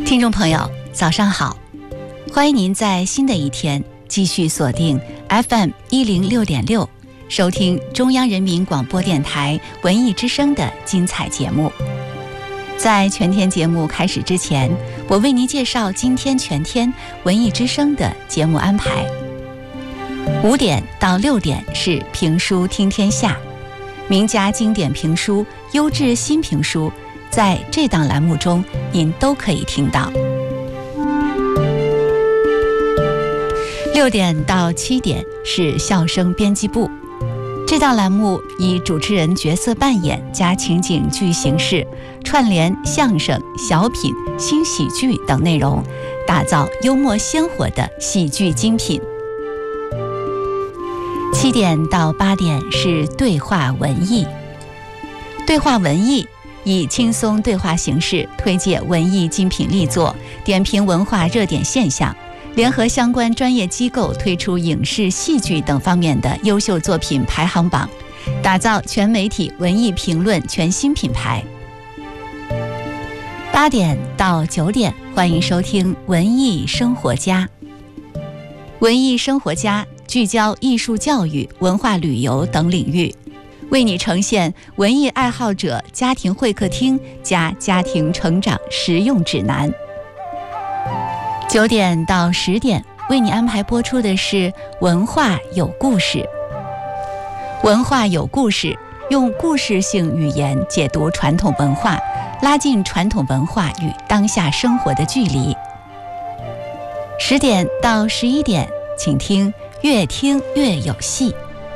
听众朋友，早上好，欢迎您在新的一天继续锁定 FM106.6，收听中央人民广播电台文艺之声的精彩节目。在全天节目开始之前，我为您介绍今天全天文艺之声的节目安排。5点到6点是评书听天下，名家经典评书、优质新评书，在这档栏目中您都可以听到。6点到7点是笑声编辑部，这档栏目以主持人角色扮演加情景剧形式，串联相声、小品、新喜剧等内容，打造幽默鲜活的喜剧精品。7点到8点是对话文艺，对话文艺以轻松对话形式推介文艺精品力作，点评文化热点现象，联合相关专业机构推出影视、戏剧等方面的优秀作品排行榜，打造全媒体文艺评论全新品牌。8点到9点，欢迎收听文艺生活家。文艺生活家聚焦艺术教育、文化旅游等领域，为你呈现文艺爱好者家庭会客厅加家庭成长实用指南。9点到10点，为你安排播出的是文化有故事。文化有故事，用故事性语言解读传统文化，拉近传统文化与当下生活的距离。10点到11点，请听越听越有戏。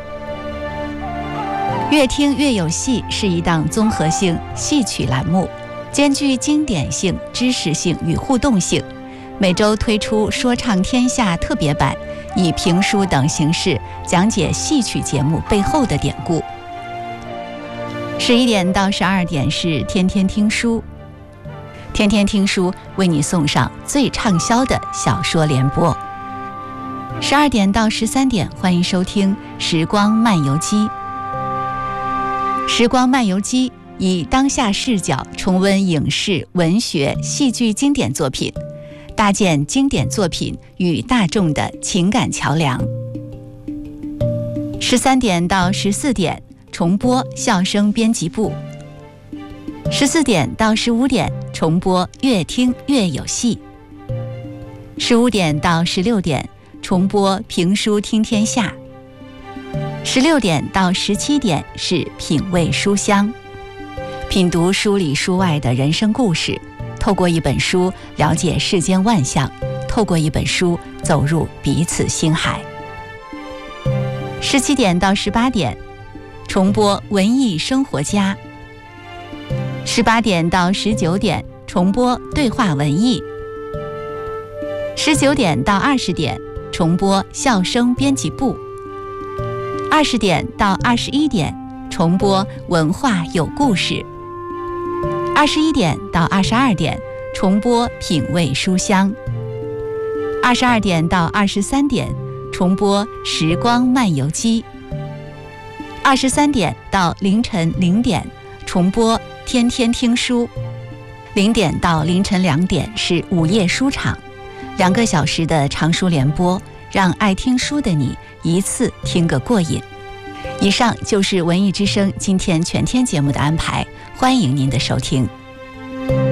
越听越有戏是一档综合性戏曲栏目，兼具经典性、知识性与互动性，每周推出说唱天下特别版，以评书等形式讲解戏曲节目背后的典故。11点到12点是天天听书，天天听书为你送上最畅销的小说联播。12点到13点，欢迎收听时光漫游记。时光漫游记以当下视角重温影视、文学、戏剧经典作品，搭建经典作品与大众的情感桥梁。13点到14点重播笑声编辑部。14点到15点重播越听越有戏。15点到16点重播评书听天下。16点到17点是品味书香，品读书里书外的人生故事，透过一本书了解世间万象，透过一本书走入彼此心海。17点到18点重播文艺生活家。18点到19点重播对话文艺。19点到20点重播笑声编辑部。20点到21点重播文化有故事。21点到22点重播品味书香。22点到23点重播时光漫游记。23点到凌晨0点重播天天听书。0点到凌晨2点是午夜书场，2个小时的长书联播，让爱听书的你一次听个过瘾。以上就是文艺之声今天全天节目的安排，欢迎您的收听。